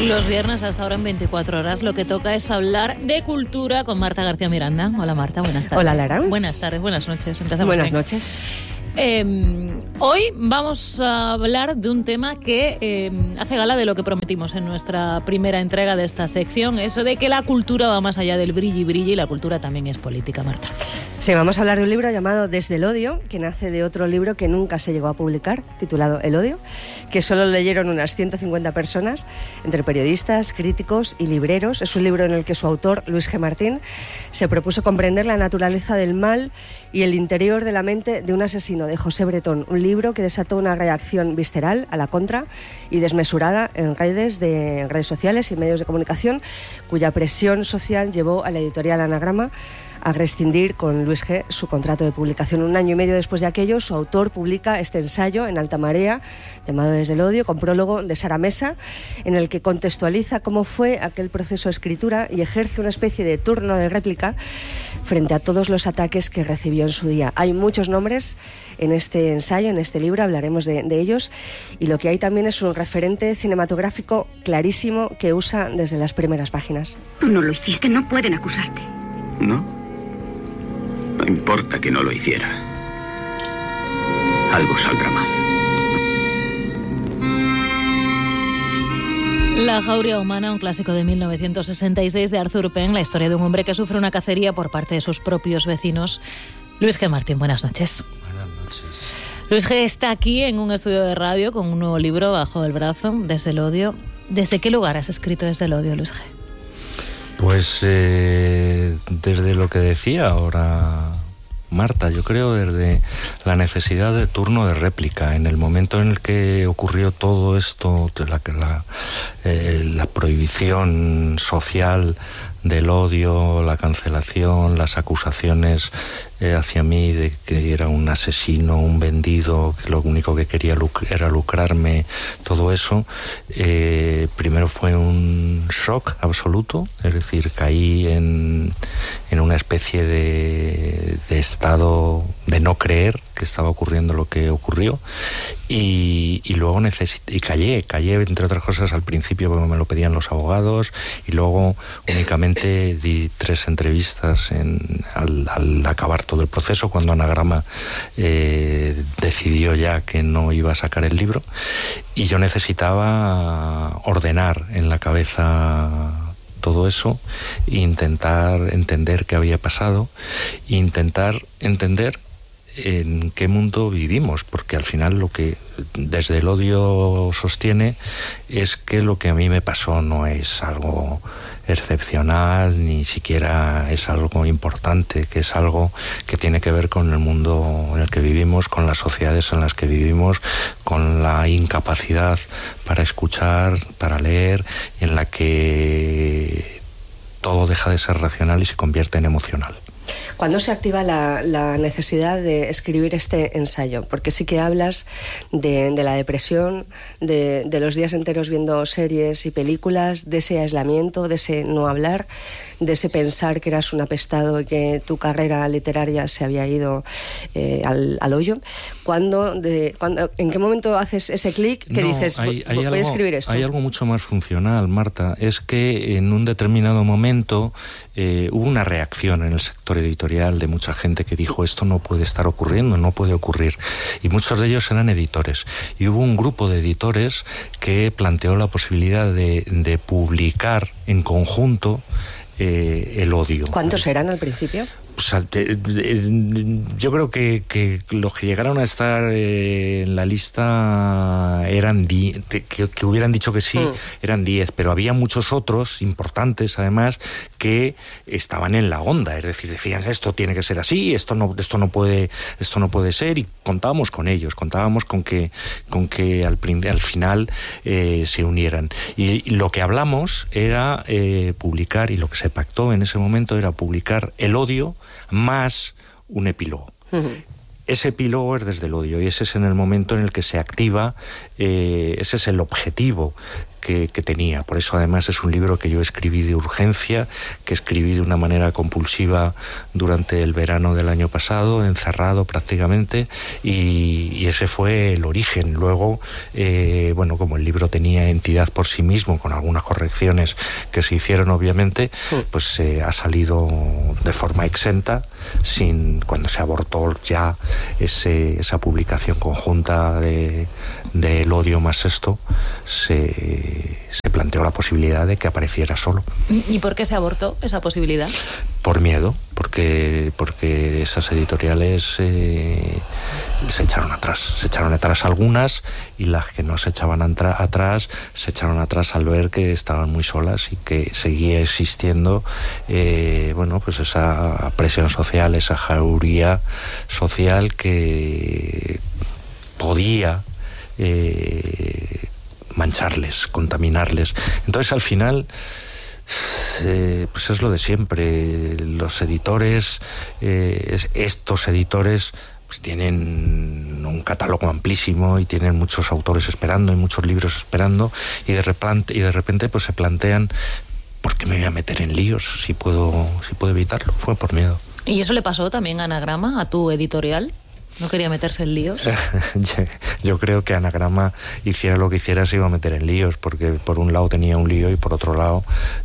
Los viernes hasta ahora en 24 horas lo que toca es hablar de cultura con Marta García Miranda. Hola Marta, buenas tardes. Hola Lara. Buenas tardes, buenas noches. Empezamos buenas bien. noches. Hoy vamos a hablar de un tema que hace gala de lo que prometimos en nuestra primera entrega de esta sección, eso de que la cultura va más allá del brilli y la cultura también es política, Marta. Sí, vamos a hablar de un libro llamado Desde el odio, que nace de otro libro que nunca se llegó a publicar, titulado El odio, que solo leyeron unas 150 personas, entre periodistas, críticos y libreros. Es un libro en el que su autor, Luis G. Martín, se propuso comprender la naturaleza del mal y el interior de la mente de un asesino, de José Bretón, un libro que desató una reacción visceral a la contra y desmesurada en redes sociales y medios de comunicación, cuya presión social llevó a la editorial Anagrama a rescindir con Luis G. su contrato de publicación. Un año y medio después de aquello, su autor publica este ensayo en alta marea, llamado Desde el odio, con prólogo de Sara Mesa, en el que contextualiza cómo fue aquel proceso de escritura y ejerce una especie de turno de réplica frente a todos los ataques que recibió en su día. Hay muchos nombres en este ensayo, en este libro, hablaremos de ellos, y lo que hay también es un referente cinematográfico clarísimo que usa desde las primeras páginas. Tú no lo hiciste, no pueden acusarte. ¿No? No importa que no lo hiciera. Algo saldrá mal. La jauría humana, un clásico de 1966 de Arthur Penn, la historia de un hombre que sufre una cacería por parte de sus propios vecinos. Luis G. Martín, buenas noches. Buenas noches. Luis G. está aquí en un estudio de radio con un nuevo libro bajo el brazo, Desde el odio. ¿Desde qué lugar has escrito Desde el odio, Luis G.? Pues desde lo que decía ahora Marta, yo creo desde la necesidad de turno de réplica. En el momento en el que ocurrió todo esto, la prohibición social del odio, la cancelación, las acusaciones hacia mí de que era un asesino, un vendido, que lo único que quería era lucrarme, todo eso, primero fue un shock absoluto, es decir, caí en una especie de estado de no creer que estaba ocurriendo lo que ocurrió, y luego callé entre otras cosas al principio porque me lo pedían los abogados, y luego únicamente di 3 entrevistas al acabar todo el proceso, cuando Anagrama decidió ya que no iba a sacar el libro, y yo necesitaba ordenar en la cabeza todo eso e intentar entender qué había pasado e intentar entender en qué mundo vivimos, porque al final lo que Desde el odio sostiene es que lo que a mí me pasó no es algo excepcional, ni siquiera es algo importante, que es algo que tiene que ver con el mundo en el que vivimos, con las sociedades en las que vivimos, con la incapacidad para escuchar, para leer, en la que todo deja de ser racional y se convierte en emocional. ¿Cuándo se activa la necesidad de escribir este ensayo? Porque sí que hablas de la depresión, de los días enteros viendo series y películas, de ese aislamiento, de ese no hablar, de ese pensar que eras un apestado y que tu carrera literaria se había ido al hoyo. ¿En qué momento haces ese clic que dices, voy a escribir esto? Hay algo mucho más funcional, Marta. Es que en un determinado momento hubo una reacción en el sector editorial de mucha gente que dijo, esto no puede estar ocurriendo, no puede ocurrir, y muchos de ellos eran editores, y hubo un grupo de editores que planteó la posibilidad de publicar en conjunto el odio. ¿Cuántos eran al principio? Yo creo que los que llegaron a estar en la lista eran que hubieran dicho que sí, eran 10, pero había muchos otros importantes además que estaban en la onda, es decir, decían, esto tiene que ser así, esto no puede ser, y contábamos con ellos, contábamos con que al final se unieran, y lo que hablamos era publicar, y lo que se pactó en ese momento era publicar el odio más un epílogo. Ese epílogo es Desde el odio, y ese es en el momento en el que se activa, ese es el objetivo que tenía. Por eso además es un libro que yo escribí de urgencia, que escribí de una manera compulsiva durante el verano del año pasado, encerrado prácticamente, y ese fue el origen. Luego, bueno, como el libro tenía entidad por sí mismo, con algunas correcciones que se hicieron obviamente, pues ha salido de forma exenta, cuando se abortó ya esa publicación conjunta de El odio más esto, se planteó la posibilidad de que apareciera solo. ¿Y por qué se abortó esa posibilidad? Por miedo, porque esas editoriales se echaron atrás algunas, y las que no se echaban atrás se echaron atrás al ver que estaban muy solas y que seguía existiendo bueno, pues esa presión social, esa jauría social que podía mancharles, contaminarles. Entonces al final pues es lo de siempre. Los editores, estos editores, pues tienen un catálogo amplísimo y tienen muchos autores esperando y muchos libros esperando, y de repente pues se plantean, ¿por qué me voy a meter en líos si puedo evitarlo? Fue por miedo. ¿Y eso le pasó también a Anagrama, a tu editorial? ¿No quería meterse en líos? Yo creo que Anagrama, hiciera lo que hiciera, se iba a meter en líos, porque por un lado tenía un lío y por otro lado,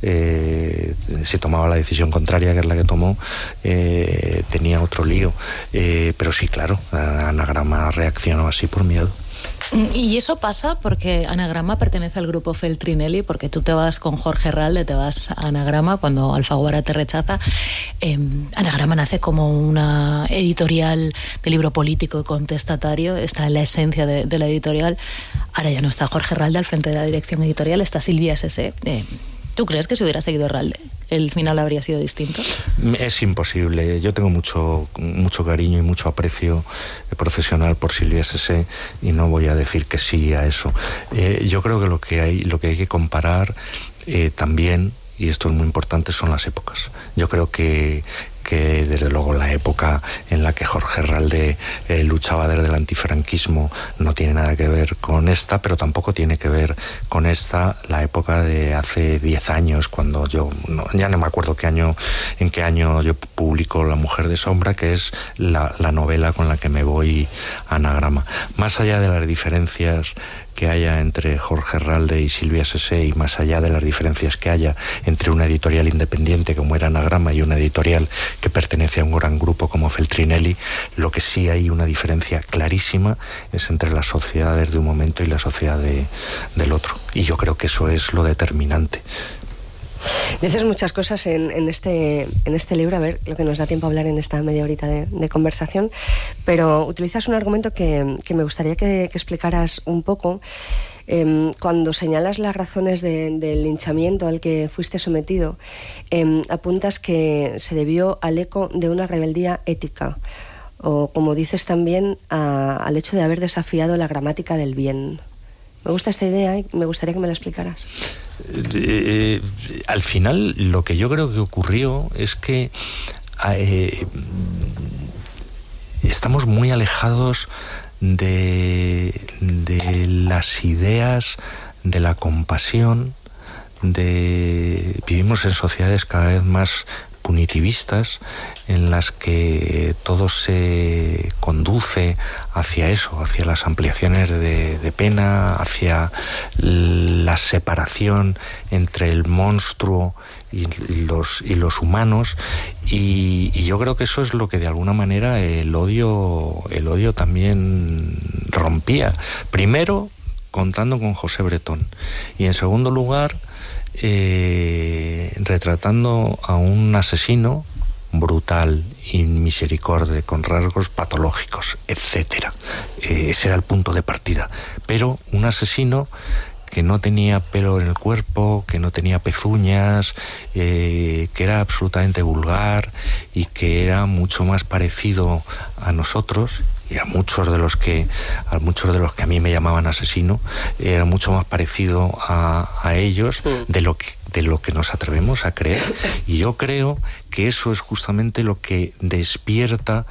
si tomaba la decisión contraria, que es la que tomó, tenía otro lío. Pero sí, claro, Anagrama reaccionó así por miedo. Y eso pasa porque Anagrama pertenece al grupo Feltrinelli, porque tú te vas con Jorge Herralde, te vas a Anagrama cuando Alfaguara te rechaza. Anagrama nace como una editorial de libro político y contestatario, está en la esencia de la editorial. Ahora ya no está Jorge Herralde al frente de la dirección editorial, está Silvia Sese. ¿Tú crees que si hubiera seguido Herralde, el final habría sido distinto? Es imposible. Yo tengo mucho cariño y mucho aprecio profesional por Silvia Sese, y no voy a decir que sí a eso. Yo creo que lo que hay que comparar también, y esto es muy importante, son las épocas. Yo creo que desde luego la época en la que Jorge Herralde luchaba desde el antifranquismo no tiene nada que ver con esta, pero tampoco tiene que ver con esta la época de hace 10 años, cuando ya no me acuerdo en qué año yo publico La mujer de sombra, que es la novela con la que me voy a Anagrama. Más allá de las diferencias que haya entre Jorge Herralde y Silvia Sese, y más allá de las diferencias que haya entre una editorial independiente como era Anagrama y una editorial que pertenece a un gran grupo como Feltrinelli, lo que sí hay una diferencia clarísima es entre las sociedades de un momento y la sociedad del otro. Y yo creo que eso es lo determinante. Dices muchas cosas en este libro, a ver lo que nos da tiempo a hablar en esta media horita de conversación, pero utilizas un argumento que me gustaría que explicaras un poco. Cuando señalas las razones del linchamiento al que fuiste sometido, apuntas que se debió al eco de una rebeldía ética, o como dices también, al hecho de haber desafiado la gramática del bien. Me gusta esta idea y me gustaría que me la explicaras. Al final, lo que yo creo que ocurrió es que estamos muy alejados de las ideas, de la compasión, vivimos en sociedades cada vez más punitivistas, en las que todo se conduce hacia eso, hacia las ampliaciones de pena, hacia la separación entre el monstruo y los humanos, y yo creo que eso es lo que de alguna manera el odio también rompía. Primero, contando con José Bretón, y en segundo lugar, retratando a un asesino brutal, inmisericorde, con rasgos patológicos, etcétera. Ese era el punto de partida. Pero un asesino que no tenía pelo en el cuerpo, que no tenía pezuñas, que era absolutamente vulgar y que era mucho más parecido a nosotros, a muchos de los que a mí me llamaban asesino, era mucho más parecido a ellos de lo que nos atrevemos a creer. Y yo creo que eso es justamente lo que despierta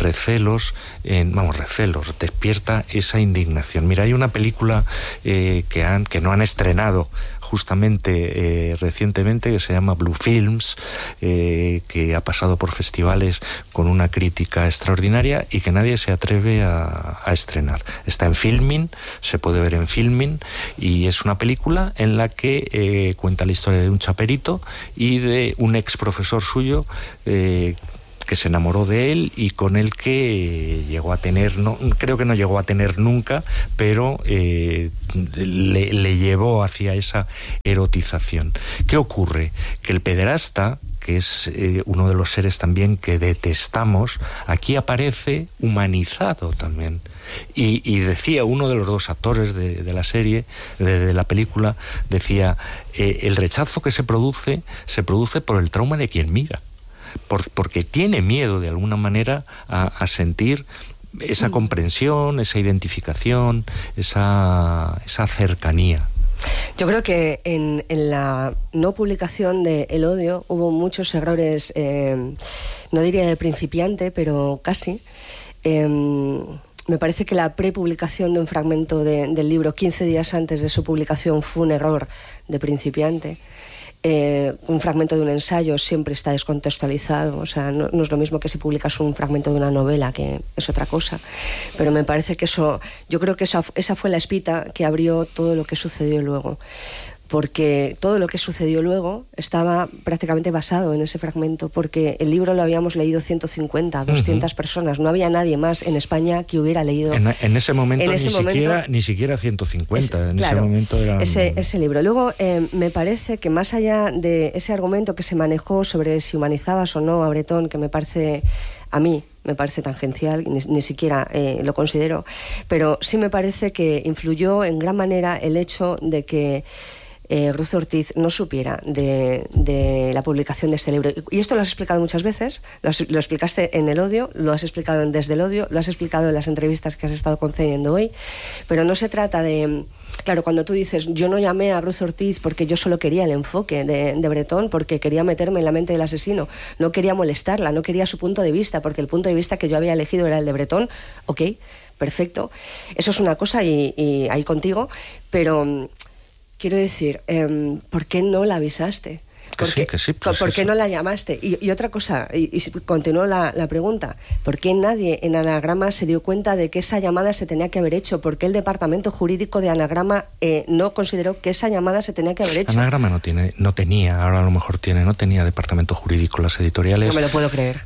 despierta esa indignación. Mira, hay una película que no han estrenado justamente recientemente, que se llama Blue Films, que ha pasado por festivales con una crítica extraordinaria y que nadie se atreve a estrenar. Está en Filmin, se puede ver en Filmin, y es una película en la que cuenta la historia de un chaperito y de un ex profesor suyo que se enamoró de él y con el que llegó a tener, creo que no llegó a tener nunca, pero le llevó hacia esa erotización. ¿Qué ocurre? Que el pederasta, que es uno de los seres también que detestamos, aquí aparece humanizado también. Y decía uno de los dos actores de la serie, de la película, decía, el rechazo que se produce por el trauma de quien mira. Porque tiene miedo de alguna manera a sentir esa comprensión, esa identificación, esa cercanía. Yo creo que en la no publicación de El odio hubo muchos errores, no diría de principiante, pero casi. Me parece que la prepublicación de un fragmento del libro 15 días antes de su publicación fue un error de principiante. Un fragmento de un ensayo siempre está descontextualizado, o sea, no es lo mismo que si publicas un fragmento de una novela, que es otra cosa, pero me parece que yo creo que esa fue la espita que abrió todo lo que sucedió luego, porque todo lo que sucedió luego estaba prácticamente basado en ese fragmento, porque el libro lo habíamos leído 150, 200 personas, no había nadie más en España que hubiera leído. En ese momento ni siquiera 150, ese momento era... Ese libro. Luego, me parece que más allá de ese argumento que se manejó sobre si humanizabas o no a Bretón, que a mí me parece tangencial, ni siquiera lo considero, pero sí me parece que influyó en gran manera el hecho de que Ruth Ortiz no supiera de la publicación de este libro. Y esto lo has explicado muchas veces, lo explicaste en El odio, lo has explicado en Desde el odio, lo has explicado en las entrevistas que has estado concediendo hoy, pero no se trata de... Claro, cuando tú dices, yo no llamé a Ruth Ortiz porque yo solo quería el enfoque de Bretón, porque quería meterme en la mente del asesino, no quería molestarla, no quería su punto de vista, porque el punto de vista que yo había elegido era el de Bretón, ok, perfecto, eso es una cosa y ahí contigo, pero... Quiero decir, ¿por qué no la avisaste? ¿Por qué no la llamaste? Y otra cosa, y continúo la pregunta, ¿por qué nadie en Anagrama se dio cuenta de que esa llamada se tenía que haber hecho? ¿Por qué el departamento jurídico de Anagrama no consideró que esa llamada se tenía que haber hecho? Anagrama no tenía, ahora a lo mejor no tenía departamento jurídico. Las editoriales... No me lo puedo creer.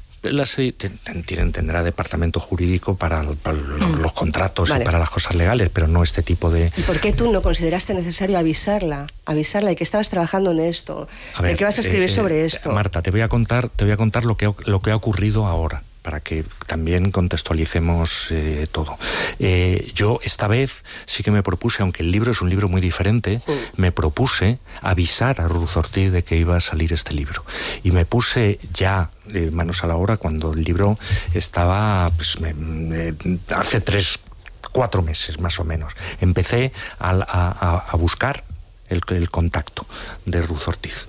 Tendrá departamento jurídico para los contratos, vale, y para las cosas legales, pero no este tipo de... ¿Y por qué tú no consideraste necesario avisarla de que estabas trabajando en esto, de que vas a escribir sobre esto? Marta, te voy a contar lo que ha ocurrido ahora, para que también contextualicemos todo. Yo esta vez sí que me propuse, aunque el libro es un libro muy diferente, me propuse avisar a Ruth Ortiz de que iba a salir este libro. Y me puse ya manos a la obra cuando el libro estaba, hace 3-4 meses más o menos. Empecé a buscar el contacto de Ruth Ortiz.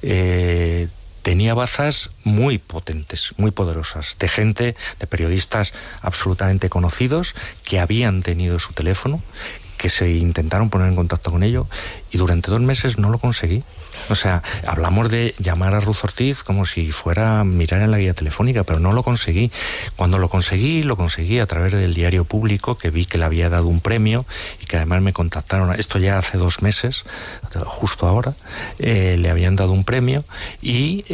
Tenía bazas muy potentes, muy poderosas, de gente, de periodistas absolutamente conocidos que habían tenido su teléfono, que se intentaron poner en contacto con ello y durante 2 meses no lo conseguí. O sea, hablamos de llamar a Ruth Ortiz como si fuera a mirar en la guía telefónica, pero no lo conseguí. Cuando lo conseguí a través del Diario Público, que vi que le había dado un premio y que además me contactaron, esto ya hace 2 meses, justo ahora, le habían dado un premio y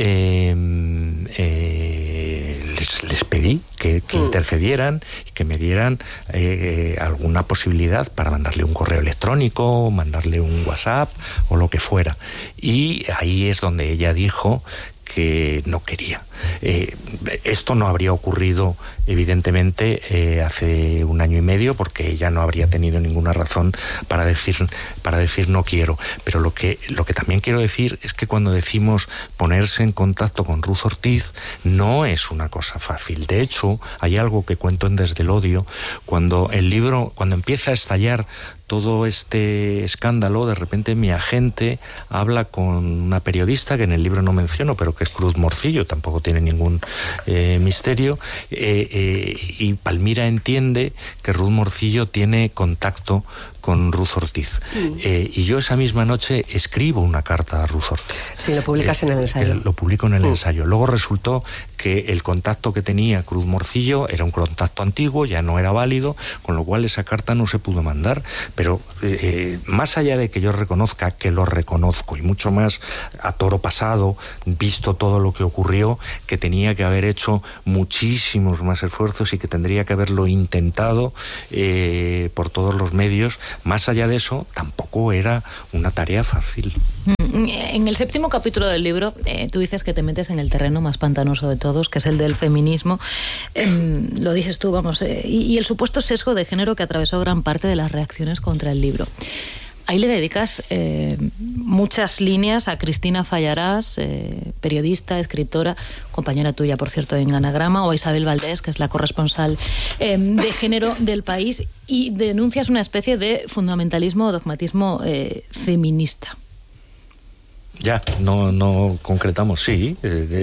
les pedí que intercedieran y que me dieran alguna posibilidad para mandarle un correo electrónico, mandarle un WhatsApp o lo que fuera. Y ahí es donde ella dijo que no quería. Esto no habría ocurrido, evidentemente, hace 1 año y medio, porque ella no habría tenido ninguna razón para decir no quiero. Pero lo que también quiero decir es que cuando decimos ponerse en contacto con Ruth Ortiz, no es una cosa fácil. De hecho, hay algo que cuento en Desde el odio, cuando empieza a estallar todo este escándalo, de repente mi agente habla con una periodista que en el libro no menciono, pero que es Cruz Morcillo, tampoco tiene ningún misterio, y Palmira entiende que Ruth Morcillo tiene contacto con Ruth Ortiz. Y yo esa misma noche escribo una carta a Ruth Ortiz. Sí, lo publicas en el ensayo. Lo publico en el ensayo. Luego resultó que el contacto que tenía Cruz Morcillo era un contacto antiguo, ya no era válido, con lo cual esa carta no se pudo mandar. Pero más allá de que yo reconozca que lo reconozco, y mucho más a toro pasado, visto todo lo que ocurrió, que tenía que haber hecho muchísimos más esfuerzos y que tendría que haberlo intentado por todos los medios, más allá de eso, tampoco era una tarea fácil. En el 7º capítulo del libro, tú dices que te metes en el terreno más pantanoso de todos, que es el del feminismo. Lo dices tú, vamos, y el supuesto sesgo de género que atravesó gran parte de las reacciones contra el libro. Ahí le dedicas muchas líneas a Cristina Fallarás, periodista, escritora, compañera tuya, por cierto, en Anagrama, o a Isabel Valdés, que es la corresponsal de género del País, y denuncias una especie de fundamentalismo o dogmatismo feminista. Ya, no concretamos, sí.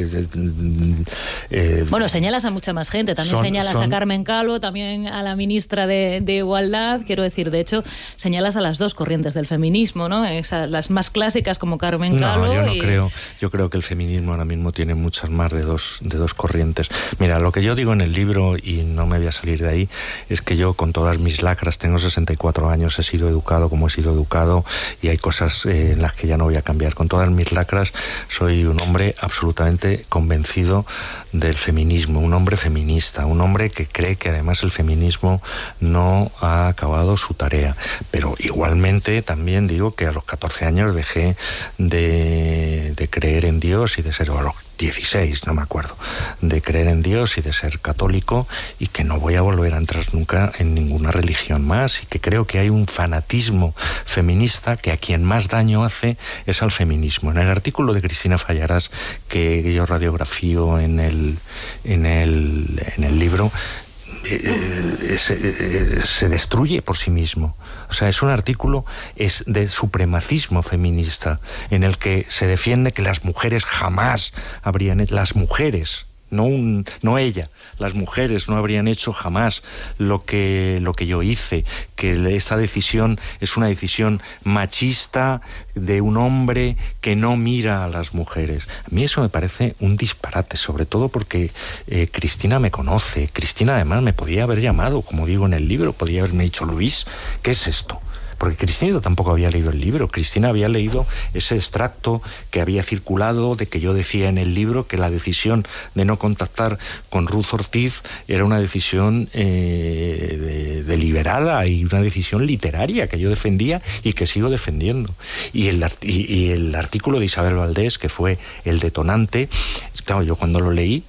Bueno, señalas a mucha más gente, también señalas a Carmen Calvo, también a la ministra de Igualdad, quiero decir, de hecho, señalas a las dos corrientes del feminismo, ¿no? Las más clásicas como Carmen Calvo. No, yo no creo, yo creo que el feminismo ahora mismo tiene muchas más de dos corrientes. Mira, lo que yo digo en el libro, y no me voy a salir de ahí, es que yo con todas mis lacras, tengo 64 años, he sido educado como he sido educado, y hay cosas en las que ya no voy a cambiar. Con todas mis lacras, soy un hombre absolutamente convencido del feminismo, un hombre feminista, un hombre que cree que además el feminismo no ha acabado su tarea. Pero igualmente también digo que a los 14 años dejé de creer en Dios y de ser, o a los 16, no me acuerdo, de creer en Dios y de ser católico, y que no voy a volver a entrar nunca en ninguna religión más, y que creo que hay un fanatismo feminista que a quien más daño hace es al feminismo. En el artículo de Cristina Fallarás, que yo radiografío en el libro, se destruye por sí mismo. O sea, es un artículo de supremacismo feminista, en el que se defiende que las mujeres jamás habrían hecho, las mujeres, no ella, las mujeres no habrían hecho jamás lo que yo hice, que esta decisión es una decisión machista de un hombre que no mira a las mujeres. A mí eso me parece un disparate, sobre todo porque Cristina me conoce. Cristina además me podía haber llamado, como digo en el libro, podía haberme dicho: Luis, ¿qué es esto? Porque Cristina tampoco había leído el libro. Cristina había leído ese extracto que había circulado, de que yo decía en el libro que la decisión de no contactar con Ruth Ortiz era una decisión deliberada y una decisión literaria que yo defendía y que sigo defendiendo. Y el artículo de Isabel Valdés, que fue el detonante, claro, yo cuando lo leí,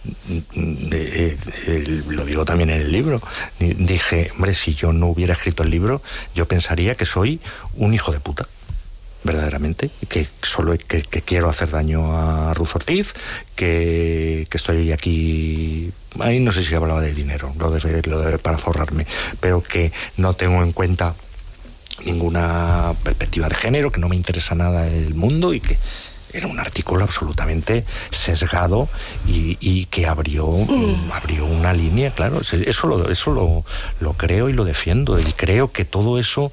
lo digo también en el libro, dije, hombre, si yo no hubiera escrito el libro, yo pensaría que soy un hijo de puta, verdaderamente, que quiero hacer daño a Ruth Ortiz, que estoy aquí, ahí no sé si hablaba de dinero, lo de para forrarme, pero que no tengo en cuenta ninguna perspectiva de género, que no me interesa nada el mundo, y que era un artículo absolutamente sesgado y que abrió una línea, claro. Eso lo creo y lo defiendo, y creo que todo eso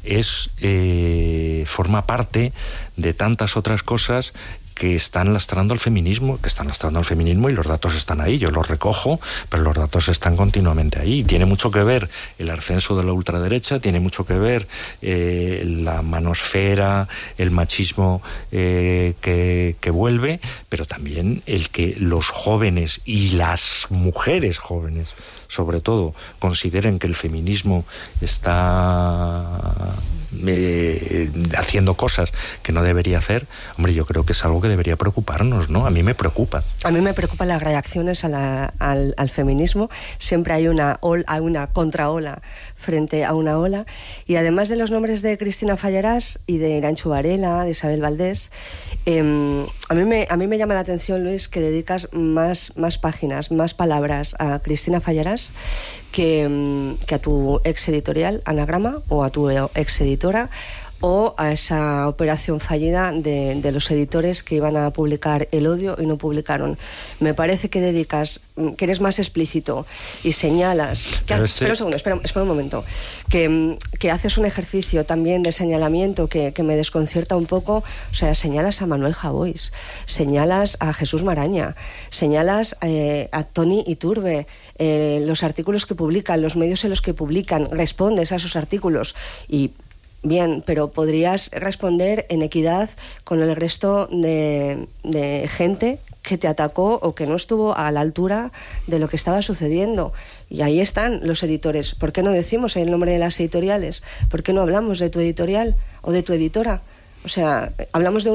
forma parte de tantas otras cosas que están lastrando al feminismo, y los datos están ahí. Yo los recojo, pero los datos están continuamente ahí. Tiene mucho que ver el ascenso de la ultraderecha, tiene mucho que ver la manosfera, el machismo que vuelve, pero también el que los jóvenes y las mujeres jóvenes, sobre todo, consideren que el feminismo está haciendo cosas que no debería hacer, hombre, yo creo que es algo que debería preocuparnos, ¿no? A mí me preocupa. A mí me preocupan las reacciones al feminismo. Siempre hay una contraola frente a una ola. Y además de los nombres de Cristina Fallarás y de Irantxu Varela, de Isabel Valdés, a mí me llama la atención, Luis, que dedicas más páginas, más palabras a Cristina Fallarás que a tu ex editorial Anagrama o a tu ex editora, o a esa operación fallida de los editores que iban a publicar El odio y no publicaron. Me parece que que eres más explícito y señalas... Espera un segundo, espera un momento. Que haces un ejercicio también de señalamiento que me desconcierta un poco. O sea, señalas a Manuel Javois, señalas a Jesús Maraña, señalas a Toni Iturbe, los artículos que publican, los medios en los que publican, respondes a esos artículos y... Bien, pero podrías responder en equidad con el resto de gente que te atacó o que no estuvo a la altura de lo que estaba sucediendo. Y ahí están los editores. ¿Por qué no decimos el nombre de las editoriales? ¿Por qué no hablamos de tu editorial o de tu editora? O sea, hablamos de